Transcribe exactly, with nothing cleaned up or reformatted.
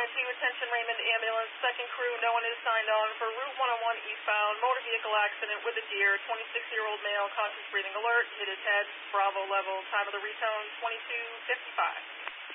nine two, attention Raymond ambulance, second crew, no one is signed on for Route one oh one eastbound, motor vehicle accident with a deer, twenty-six-year-old male, conscious breathing alert, hit his head, Bravo level, time of the retone, twenty-two fifty-five.